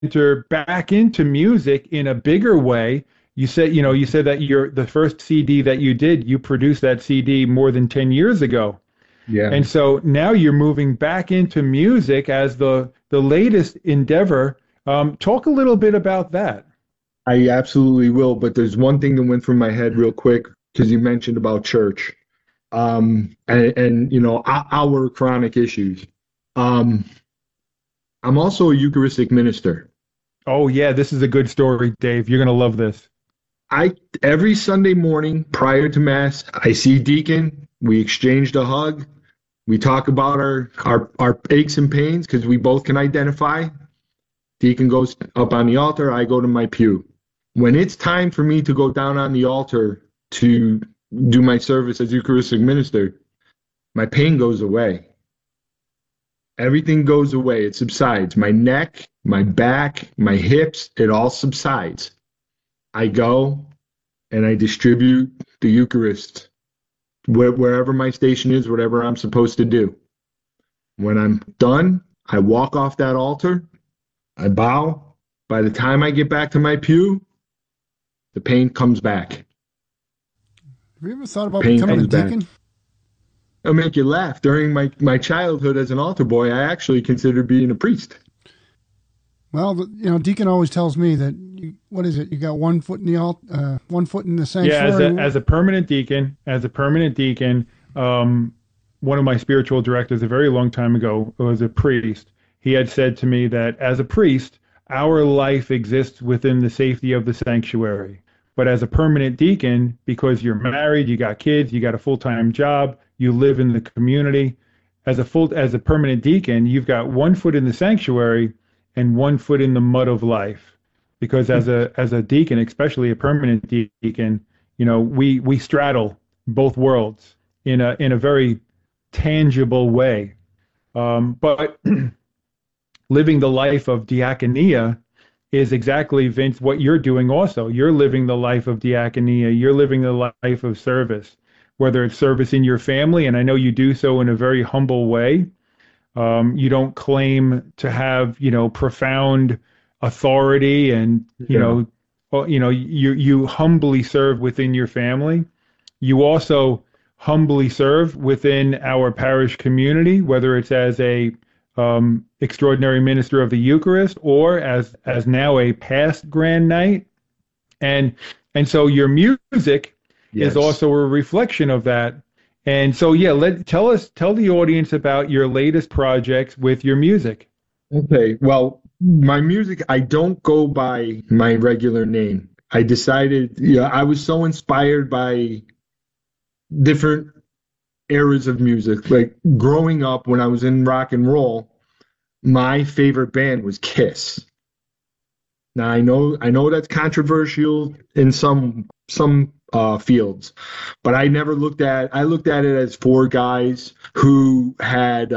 enter back into music in a bigger way. You said that the first CD that you did, you produced that CD more than 10 years ago. Yeah, And so now you're moving back into music as the latest endeavor. Talk a little bit about that. I absolutely will. But there's one thing that went through my head real quick because you mentioned about church, and our chronic issues. Um, I'm also a Eucharistic minister. Oh yeah, this is a good story, Dave. You're gonna love this. I every Sunday morning prior to Mass, I see Deacon. We exchanged a hug. We talk about our aches and pains because we both can identify. Deacon goes up on the altar. I go to my pew. When it's time for me to go down on the altar to do my service as Eucharistic minister, my pain goes away. Everything goes away. It subsides. My neck, my back, my hips, it all subsides. I go and I distribute the Eucharist wherever my station is, whatever I'm supposed to do. When I'm done, I walk off that altar, I bow. By the time I get back to my pew, the pain comes back. Have you ever thought The about pain becoming a comes back. deacon? It'll make you laugh. During my childhood as an altar boy, I actually considered being a priest. Well, Deacon always tells me that what is it? You got one foot in the one foot in the Yeah, sanctuary. as a permanent deacon, one of my spiritual directors a very long time ago was a priest. He had said to me that as a priest, our life exists within the safety of the sanctuary. But as a permanent deacon, because you're married, you got kids, you got a full-time job, you live in the community, as a permanent deacon, you've got one foot in the sanctuary and one foot in the mud of life. Because as a deacon, especially a permanent deacon, we straddle both worlds in a very tangible way. But living the life of diaconia is exactly, Vince, what you're doing also. You're living the life of diaconia. You're living the life of service, whether it's service in your family, and I know you do so in a very humble way. You don't claim to have, profound authority, and Yeah. you humbly serve within your family. You also humbly serve within our parish community, whether it's as a extraordinary minister of the Eucharist or as now a past Grand Knight, and so your music is Yes. also a reflection of that. And so yeah, tell the audience about your latest projects with your music. Okay. Well, my music, I don't go by my regular name. I decided, I was so inspired by different eras of music. Like growing up when I was in rock and roll, my favorite band was Kiss. Now I know that's controversial in some fields, but I looked at it as four guys who had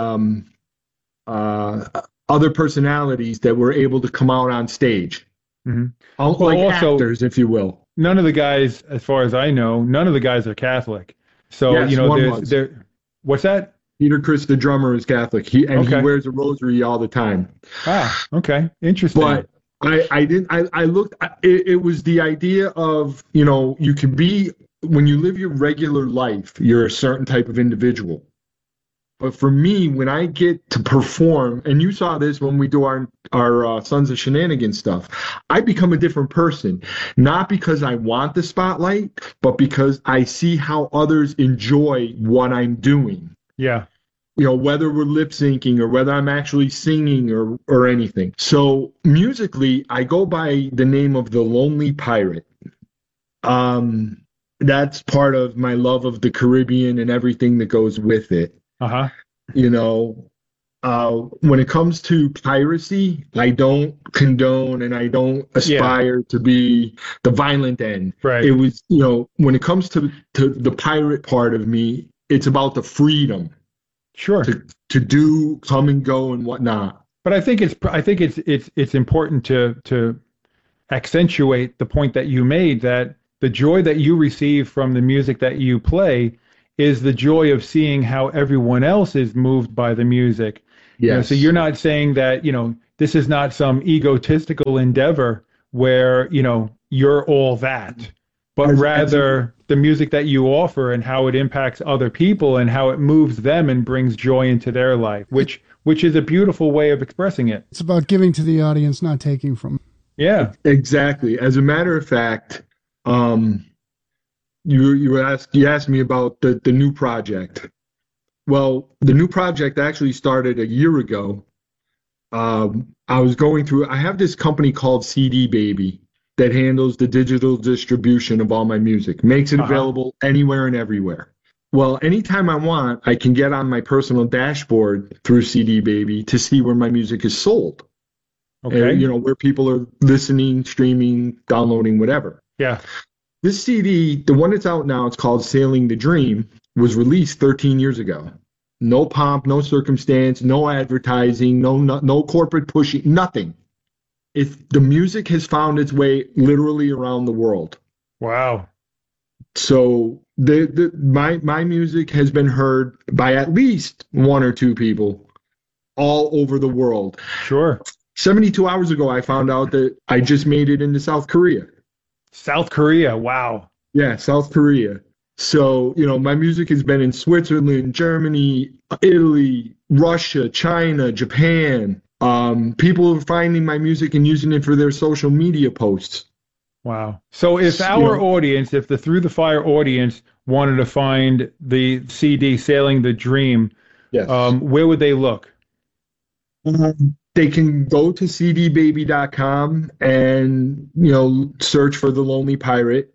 uh, other personalities that were able to come out on stage, Hmm. Well, like also, actors, if you will. none of the guys, as far as I know, none of the guys are Catholic. So, Yes, one there's was. what's that? Peter Chris, the drummer, is Catholic. He Okay. wears a rosary all the time. Ah, okay. Interesting. But I didn't I looked it was the idea of, you can be when you live your regular life, you're a certain type of individual. But for me, when I get to perform, and you saw this when we do our Sons of Shenanigans stuff, I become a different person, not because I want the spotlight, but because I see how others enjoy what I'm doing. Yeah. Whether we're lip syncing or whether I'm actually singing or anything. So musically, I go by the name of the Lonely Pirate. That's part of my love of the Caribbean and everything that goes with it. Uh-huh. You know, when it comes to piracy, I don't condone and I don't Yeah. aspire to be the violent end. Right. It was, when it comes to the pirate part of me, it's about the freedom Sure. to do, come and go and whatnot. But I think it's important to accentuate the point that you made, that the joy that you receive from the music that you play is the joy of seeing how everyone else is moved by the music. So Yes. you're not saying that, this is not some egotistical endeavor where, you're all that, but rather the music that you offer and how it impacts other people and how it moves them and brings joy into their life, which is a beautiful way of expressing it. It's about giving to the audience, not taking from. Yeah, exactly. As a matter of fact, you asked me about the new project. Well, the new project actually started a year ago. I have this company called CD Baby that handles the digital distribution of all my music, makes it available anywhere and everywhere. Well, anytime I want, I can get on my personal dashboard through CD Baby to see where my music is sold. Okay. Where people are listening, streaming, downloading, whatever. Yeah. This CD, the one that's out now, it's called Sailing the Dream, was released 13 years ago. No pomp, no circumstance, no advertising, no corporate pushing, nothing. The music has found its way literally around the world. Wow. So my music has been heard by at least one or two people all over the world. Sure. 72 hours ago, I found out that I just made it into South Korea. South Korea. Wow. Yeah, South Korea. So, my music has been in Switzerland, Germany, Italy, Russia, China, Japan. People are finding my music and using it for their social media posts. Wow. So if if the Through the Fire audience wanted to find the CD Sailing the Dream, yes. Where would they look? They can go to cdbaby.com and, search for The Lonely Pirate.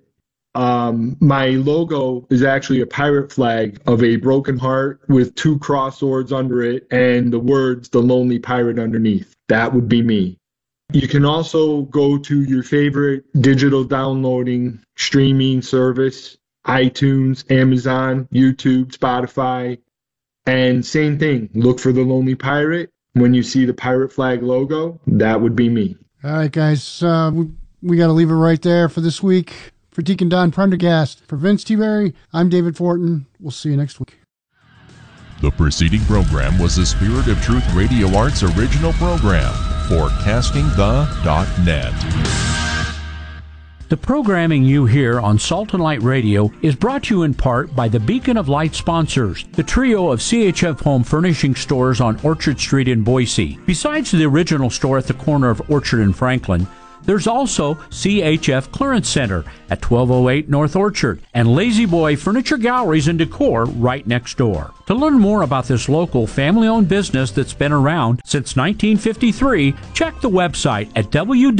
My logo is actually a pirate flag of a broken heart with two cross swords under it and the words The Lonely Pirate underneath. That would be me. You can also go to your favorite digital downloading streaming service, iTunes, Amazon, YouTube, Spotify, and same thing. Look for The Lonely Pirate. When you see the pirate flag logo, that would be me. All right, guys, we got to leave it right there for this week. For Deacon Don Prendergast, for Vince T-Berry, I'm David Fortin. We'll see you next week. The preceding program was the Spirit of Truth Radio Arts original program for CastingThe.net. The programming you hear on Salt and Light Radio is brought to you in part by the Beacon of Light sponsors, the trio of CHF Home Furnishing stores on Orchard Street in Boise. Besides the original store at the corner of Orchard and Franklin, there's also CHF Clearance Center at 1208 North Orchard and Lazy Boy Furniture Galleries and Decor right next door. To learn more about this local family-owned business that's been around since 1953, check the website at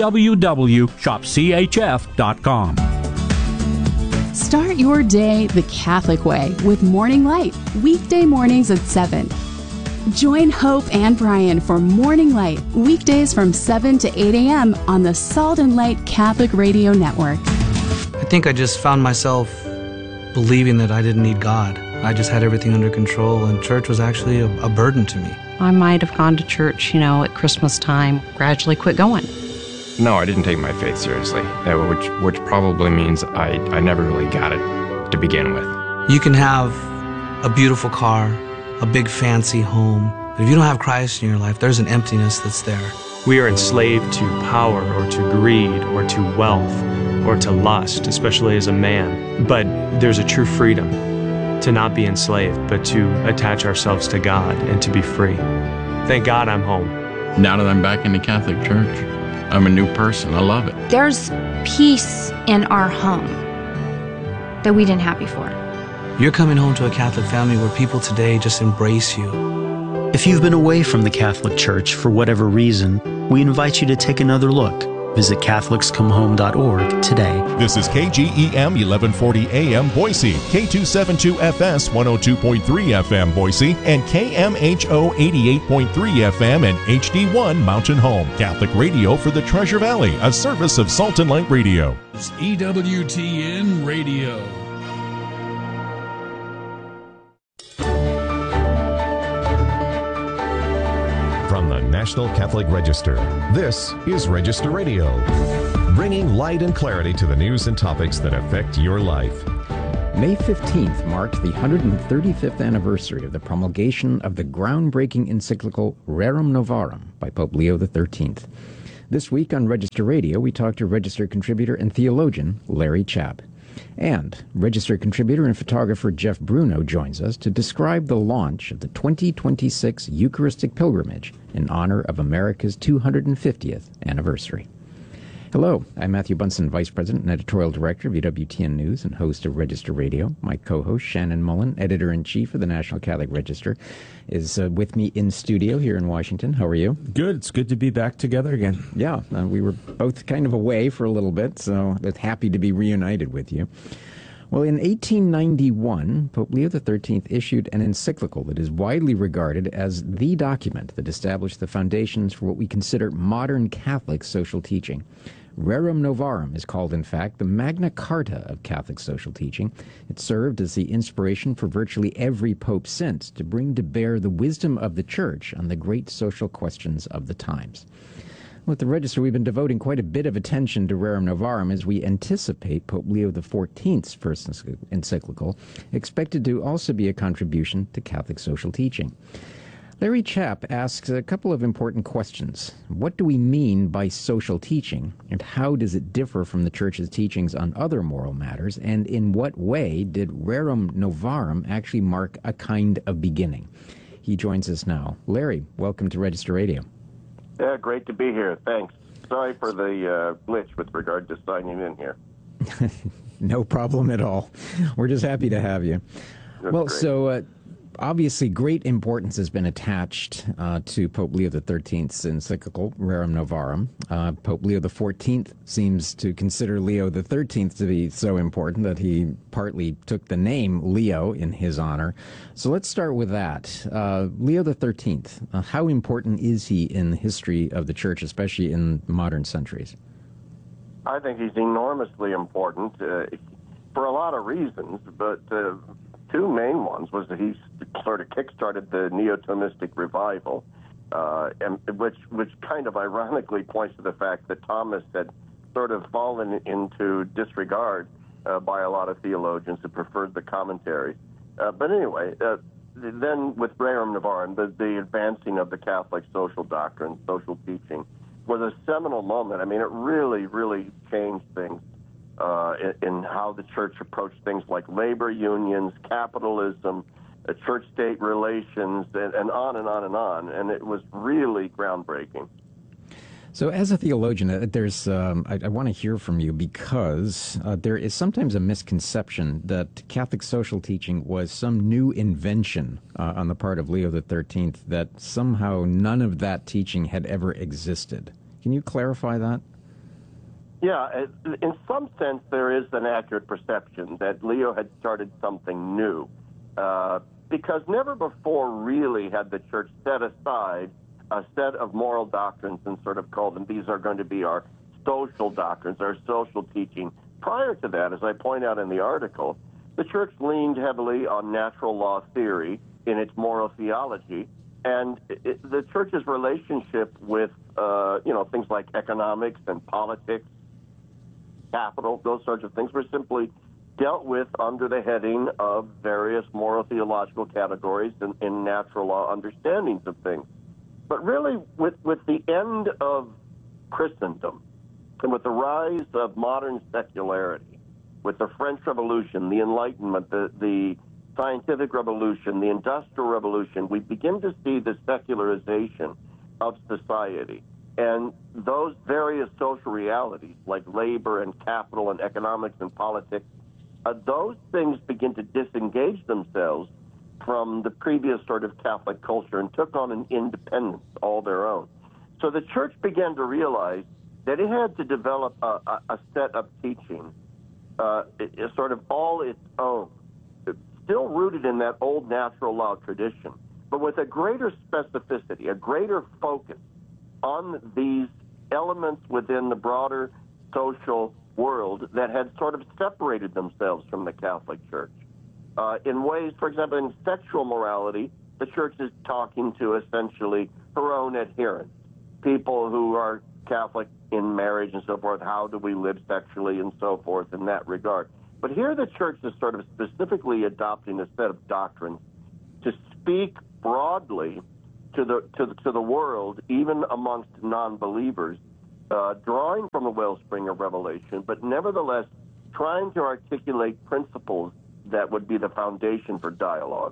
www.shopchf.com. Start your day the Catholic way with Morning Light, weekday mornings at 7. Join Hope and Brian for Morning Light, weekdays from 7 to 8 a.m. on the Salt and Light Catholic Radio Network. I think I just found myself believing that I didn't need God. I just had everything under control, and church was actually a burden to me. I might have gone to church, at Christmas time, gradually quit going. No, I didn't take my faith seriously, which probably means I never really got it to begin with. You can have a beautiful car, a big fancy home, but if you don't have Christ in your life, there's an emptiness that's there. We are enslaved to power or to greed or to wealth or to lust, especially as a man. But there's a true freedom to not be enslaved, but to attach ourselves to God and to be free. Thank God I'm home. Now that I'm back in the Catholic Church, I'm a new person. I love it. There's peace in our home that we didn't have before. You're coming home to a Catholic family where people today just embrace you. If you've been away from the Catholic Church for whatever reason, we invite you to take another look. Visit CatholicsComeHome.org today. This is KGEM 1140 AM Boise, K272FS 102.3 FM Boise, and KMHO 88.3 FM and HD1 Mountain Home. Catholic radio for the Treasure Valley, a service of Salt and Light Radio. It's EWTN Radio. From the National Catholic Register, this is Register Radio, bringing light and clarity to the news and topics that affect your life. May 15th marked the 135th anniversary of the promulgation of the groundbreaking encyclical Rerum Novarum by Pope Leo XIII. This week on Register Radio, we talked to Register contributor and theologian Larry Chapp. And Register contributor and photographer Jeff Bruno joins us to describe the launch of the 2026 Eucharistic Pilgrimage in honor of America's 250th anniversary. Hello, I'm Matthew Bunson, Vice President and Editorial Director of EWTN News and host of Register Radio. My co-host, Shannon Mullen, Editor-in-Chief of the National Catholic Register, is with me in studio here in Washington. How are you? Good. It's good to be back together again. Yeah, we were both kind of away for a little bit, so happy to be reunited with you. Well, in 1891, Pope Leo XIII issued an encyclical that is widely regarded as the document that established the foundations for what we consider modern Catholic social teaching. Rerum Novarum is called, in fact, the Magna Carta of Catholic social teaching. It served as the inspiration for virtually every pope since to bring to bear the wisdom of the Church on the great social questions of the times. With the Register, we've been devoting quite a bit of attention to Rerum Novarum as we anticipate Pope Leo XIV's first encyclical, expected to also be a contribution to Catholic social teaching. Larry Chapp asks a couple of important questions. What do we mean by social teaching, and how does it differ from the Church's teachings on other moral matters, and in what way did Rerum Novarum actually mark a kind of beginning? He joins us now. Larry, welcome to Register Radio. Yeah, great to be here. Thanks. Sorry for the glitch with regard to signing in here. No problem at all. We're just happy to have you. That's well, great. so obviously great importance has been attached to Pope Leo XIII's encyclical, Rerum Novarum. Pope Leo XIV seems to consider Leo XIII to be so important that he partly took the name Leo in his honor. So let's start with that. Leo XIII, how important is he in the history of the Church, especially in modern centuries? I think he's enormously important for a lot of reasons, but two main ones was that he sort of kick-started the Neo-Thomistic revival, and which kind of ironically points to the fact that Thomas had sort of fallen into disregard by a lot of theologians who preferred the commentaries. But anyway, then with Rerum Novarum, the advancing of the Catholic social doctrine, social teaching, was a seminal moment. I mean, it really, really changed things in how the Church approached things like labor unions, capitalism, church-state relations, and on and on and on. And it was really groundbreaking. So as a theologian, there's I want to hear from you because there is sometimes a misconception that Catholic social teaching was some new invention on the part of Leo XIII, that somehow none of that teaching had ever existed. Can you clarify that? Yeah, in some sense, there is an accurate perception that Leo had started something new, because never before really had the Church set aside a set of moral doctrines and sort of called them, these are going to be our social doctrines, our social teaching. Prior to that, as I point out in the article, the Church leaned heavily on natural law theory in its moral theology, and the Church's relationship with, things like economics and politics, capital, those sorts of things were simply dealt with under the heading of various moral theological categories and natural law understandings of things. But really, with the end of Christendom and with the rise of modern secularity, with the French Revolution, the Enlightenment, the scientific revolution, the Industrial Revolution, we begin to see the secularization of society. And those various social realities, like labor and capital and economics and politics, those things begin to disengage themselves from the previous sort of Catholic culture and took on an independence all their own. So the Church began to realize that it had to develop a set of teaching, sort of all its own, still rooted in that old natural law tradition, but with a greater specificity, a greater focus on these elements within the broader social world that had sort of separated themselves from the Catholic Church. In ways, for example, in sexual morality, the Church is talking to essentially her own adherents, people who are Catholic in marriage and so forth. How do we live sexually and so forth in that regard? But here the church is sort of specifically adopting a set of doctrines to speak broadly to the world, even amongst non-believers, drawing from the wellspring of revelation, but nevertheless trying to articulate principles that would be the foundation for dialogue.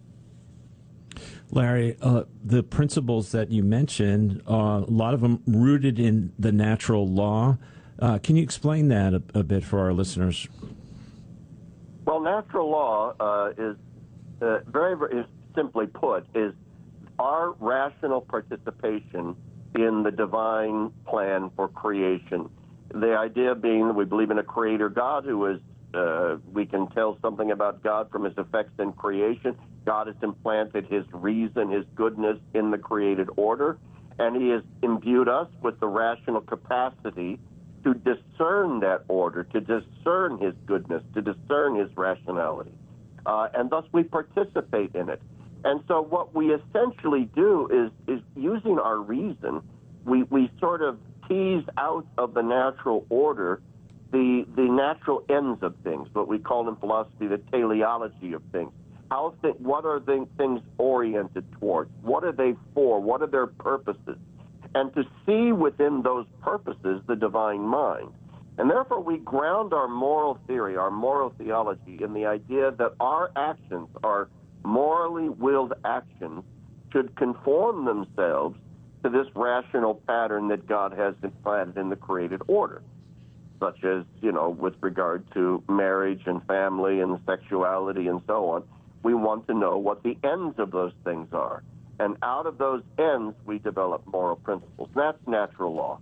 Larry, the principles that you mentioned, a lot of them rooted in the natural law. Can you explain that a bit for our listeners? Well, natural law is very simply put, is our rational participation in the divine plan for creation. The idea being that we believe in a creator God who is, we can tell something about God from his effects in creation. God has implanted his reason, his goodness in the created order, and he has imbued us with the rational capacity to discern that order, to discern his goodness, to discern his rationality. And thus we participate in it. And so what we essentially do is using our reason, we sort of tease out of the natural order the natural ends of things, what we call in philosophy the teleology of things. What are things oriented towards? What are they for? What are their purposes? And to see within those purposes the divine mind. And therefore we ground our moral theory, our moral theology, in the idea that our actions, our morally willed actions, should conform themselves to this rational pattern that God has implanted in the created order, such as, with regard to marriage and family and sexuality and so on. We want to know what the ends of those things are. And out of those ends, we develop moral principles. That's natural law.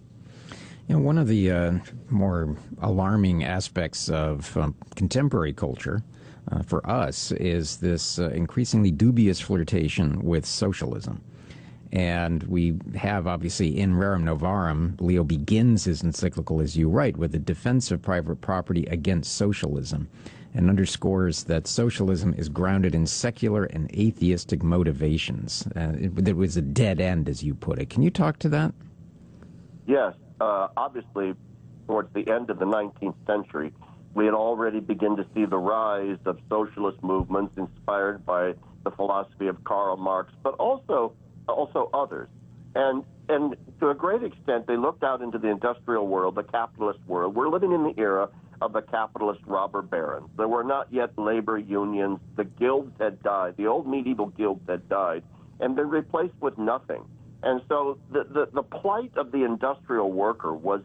One of the more alarming aspects of contemporary culture for us is this increasingly dubious flirtation with socialism. And we have, obviously, in Rerum Novarum, Leo begins his encyclical, as you write, with a defense of private property against socialism, and underscores that socialism is grounded in secular and atheistic motivations. It was a dead end, as you put it. Can you talk to that? Yes. Obviously, towards the end of the 19th century, we had already begun to see the rise of socialist movements inspired by the philosophy of Karl Marx, but also others. And to a great extent, they looked out into the industrial world, the capitalist world. We're living in the era of the capitalist robber barons. There were not yet labor unions. The guilds had died. The old medieval guilds had died and been replaced with nothing. And so the plight of the industrial worker was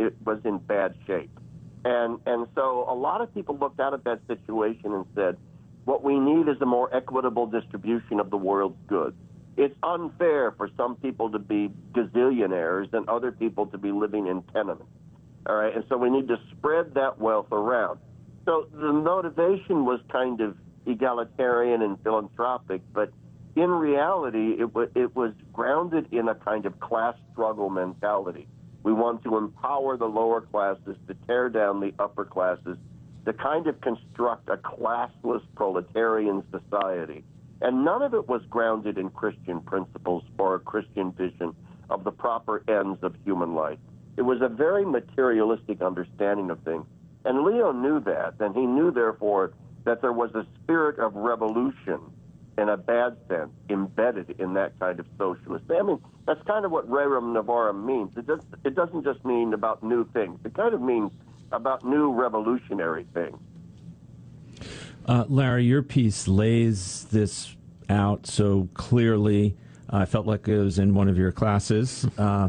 in bad shape. And so a lot of people looked out at that situation and said, what we need is a more equitable distribution of the world's goods. It's unfair for some people to be gazillionaires and other people to be living in tenements. All right, and so we need to spread that wealth around. So the motivation was kind of egalitarian and philanthropic, but in reality, it was grounded in a kind of class struggle mentality. We want to empower the lower classes, to tear down the upper classes, to kind of construct a classless proletarian society. And none of it was grounded in Christian principles or a Christian vision of the proper ends of human life. It was a very materialistic understanding of things. And Leo knew that, and he knew, therefore, that there was a spirit of revolution, in a bad sense, embedded in that kind of socialist. I mean, that's kind of what Rerum Novarum means. It doesn't just mean about new things. It kind of means about new revolutionary things. Larry, your piece lays this out so clearly. I felt like it was in one of your classes.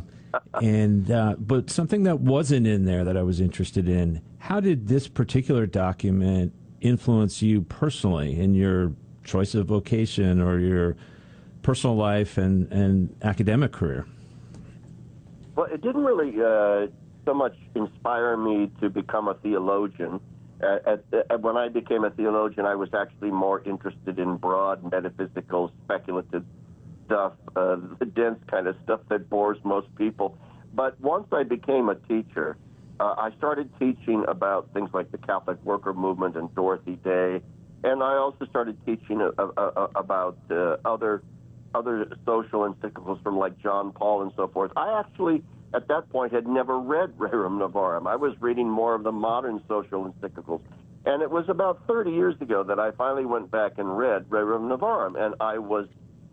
But something that wasn't in there that I was interested in, how did this particular document influence you personally in your choice of vocation or your personal life and academic career? Well, it didn't really so much inspire me to become a theologian. When I became a theologian, I was actually more interested in broad metaphysical, speculative stuff, the dense kind of stuff that bores most people. But once I became a teacher, I started teaching about things like the Catholic worker movement and Dorothy Day, and I also started teaching about other social encyclicals from like John Paul and so forth. I actually at that point, had never read Rerum Novarum. I was reading more of the modern social encyclicals. And it was about 30 years ago that I finally went back and read Rerum Novarum, and I was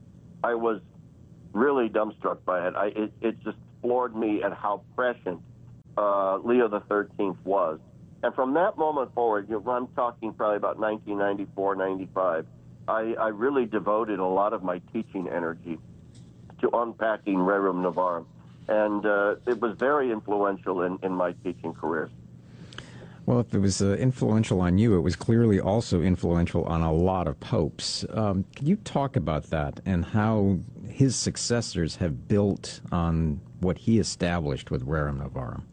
really dumbstruck by it. It just floored me at how prescient Leo XIII was. And from that moment forward, I'm talking probably about 1994, 95, I really devoted a lot of my teaching energy to unpacking Rerum Novarum. And it was very influential in my teaching career. Well, if it was influential on you, it was clearly also influential on a lot of popes. Can you talk about that and how his successors have built on what he established with Rerum Novarum?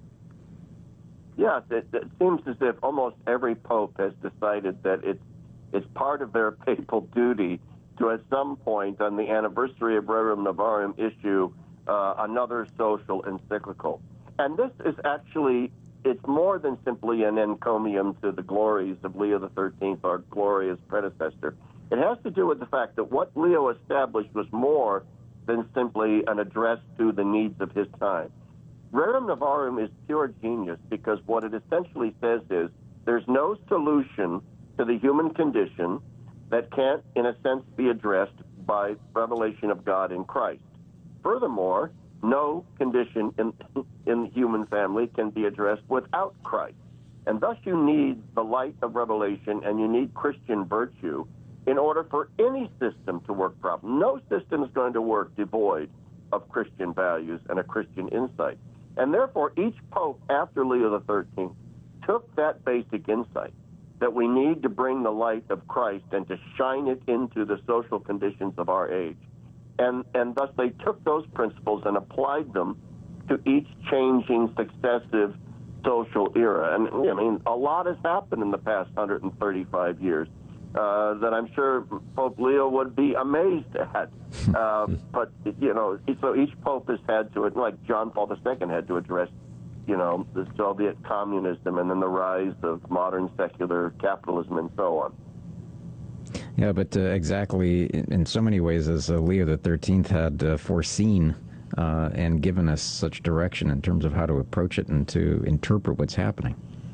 Yes, it seems as if almost every pope has decided that it's part of their papal duty to, at some point on the anniversary of Rerum Novarum, issue another social encyclical. And this is actually, it's more than simply an encomium to the glories of Leo XIII, our glorious predecessor. It has to do with the fact that what Leo established was more than simply an address to the needs of his time. Rerum Novarum is pure genius because what it essentially says is there's no solution to the human condition that can't, in a sense, be addressed by revelation of God in Christ. Furthermore, no condition in the human family can be addressed without Christ. And thus you need the light of revelation and you need Christian virtue in order for any system to work properly. No system is going to work devoid of Christian values and a Christian insight. And therefore, each pope after Leo XIII took that basic insight that we need to bring the light of Christ and to shine it into the social conditions of our age. And thus they took those principles and applied them to each changing successive social era. And I mean, a lot has happened in the past 135 years that I'm sure Pope Leo would be amazed at. But, so each pope has had to, like John Paul II had to address, the Soviet communism and then the rise of modern secular capitalism and so on. Yeah, but exactly in so many ways as Leo XIII had foreseen and given us such direction in terms of how to approach it and to interpret what's happening.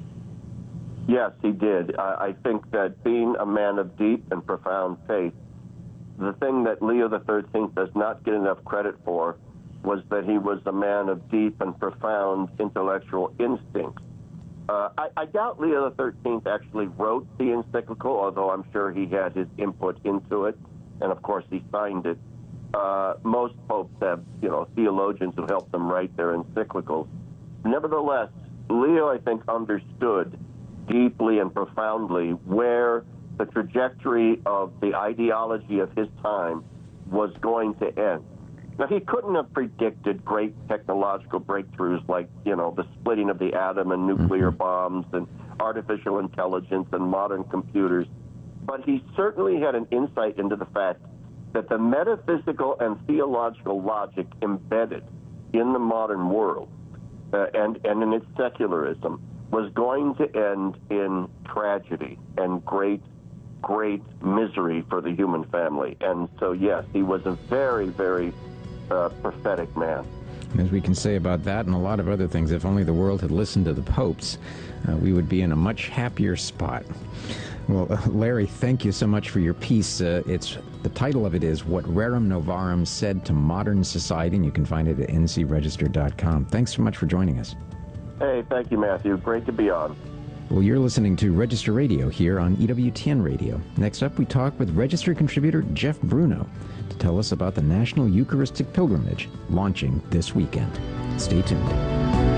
Yes, he did. I think that being a man of deep and profound faith, the thing that Leo XIII does not get enough credit for was that he was a man of deep and profound intellectual instincts. I doubt Leo XIII actually wrote the encyclical, although I'm sure he had his input into it, and of course he signed it. Most popes have, theologians who help them write their encyclicals. Nevertheless, Leo, I think, understood deeply and profoundly where the trajectory of the ideology of his time was going to end. Now, he couldn't have predicted great technological breakthroughs like, the splitting of the atom and nuclear bombs and artificial intelligence and modern computers, but he certainly had an insight into the fact that the metaphysical and theological logic embedded in the modern world and in its secularism was going to end in tragedy and great misery for the human family. And so, yes, he was a very, very prophetic man. As we can say about that and a lot of other things, if only the world had listened to the popes, we would be in a much happier spot. Well, Larry, thank you so much for your piece. The title of it is What Rerum Novarum Said to Modern Society, and you can find it at ncregister.com. Thanks so much for joining us. Hey, thank you, Matthew. Great to be on. Well, you're listening to Register Radio here on EWTN Radio. Next up, we talk with Register contributor Jeff Bruno to tell us about the National Eucharistic Pilgrimage launching this weekend. Stay tuned.